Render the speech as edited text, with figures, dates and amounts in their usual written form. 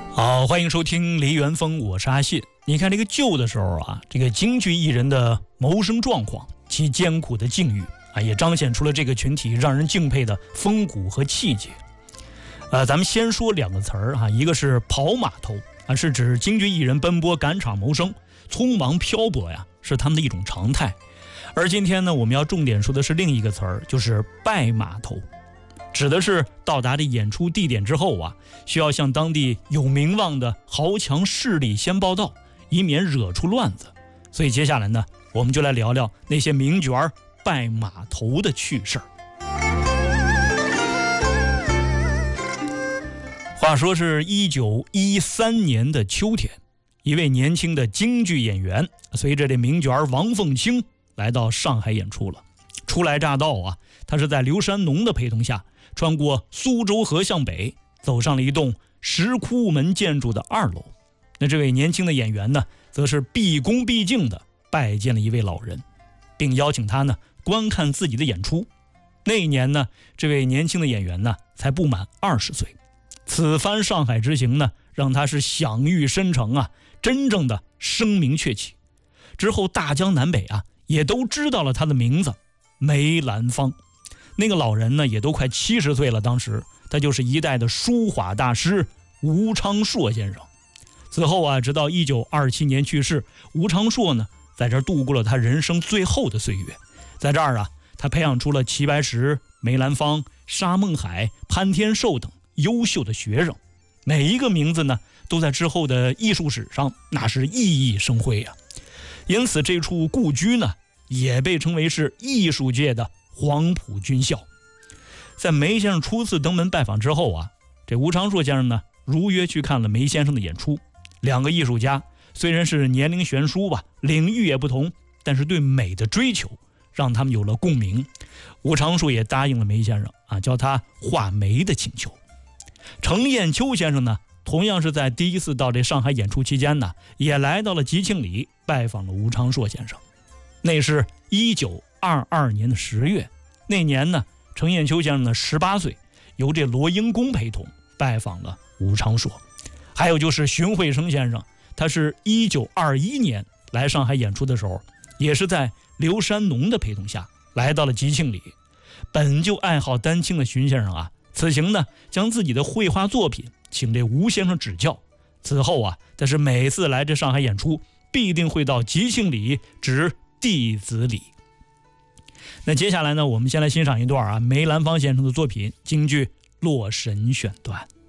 好，欢迎收听梨园风，我是阿信。你看这个旧的时候啊，这个京剧艺人的谋生状况，其艰苦的境遇啊，也彰显出了这个群体让人敬佩的风骨和气节。咱们先说两个词儿啊，一个是跑码头啊，是指京剧艺人奔波赶场谋生，匆忙漂泊呀，是他们的一种常态。而今天呢，我们要重点说的是另一个词儿，就是拜码头。指的是到达这演出地点之后啊，需要向当地有名望的豪强势力先报到，以免惹出乱子。所以接下来呢，我们就来聊聊那些名角拜码头的趣事儿。话说是1913年的秋天，一位年轻的京剧演员随着这名角王凤清来到上海演出了。初来乍到啊，他是在刘山农的陪同下，穿过苏州河向北，走上了一栋石窟门建筑的2楼。那这位年轻的演员呢，则是毕恭毕敬地拜见了一位老人，并邀请他呢观看自己的演出。那一年呢，这位年轻的演员呢才不满20岁。此番上海之行呢，让他是享誉深城啊，真正的声名鹊起。之后大江南北啊，也都知道了他的名字梅兰芳。那个老人呢，也都快70岁了，当时他就是一代的书画大师吴昌硕先生。此后啊，直到1927年去世，吴昌硕呢，在这儿度过了他人生最后的岁月。在这儿啊，他培养出了齐白石、梅兰芳、沙孟海、潘天寿等优秀的学生，每一个名字呢，都在之后的艺术史上那是熠熠生辉啊。因此这处故居呢，也被称为是艺术界的黄埔军校。在梅先生初次登门拜访之后啊，这吴昌硕先生呢，如约去看了梅先生的演出。两个艺术家虽然是年龄悬殊吧，领域也不同，但是对美的追求让他们有了共鸣。吴昌硕也答应了梅先生啊，教他画梅的请求。程砚秋先生呢，同样是在第一次到这上海演出期间呢，也来到了吉庆里拜访了吴昌硕先生。那是1922年的10月，那年呢，程砚秋先生呢18岁，由这罗英公陪同拜访了吴昌硕。还有就是荀慧生先生，他是1921年来上海演出的时候，也是在刘山农的陪同下来到了吉庆里。本就爱好丹青的荀先生啊，此行呢，将自己的绘画作品请这吴先生指教。此后啊，他是每次来这上海演出，必定会到吉庆里执弟子礼。那接下来呢，我们先来欣赏一段梅兰芳先生的作品京剧《洛神》选段。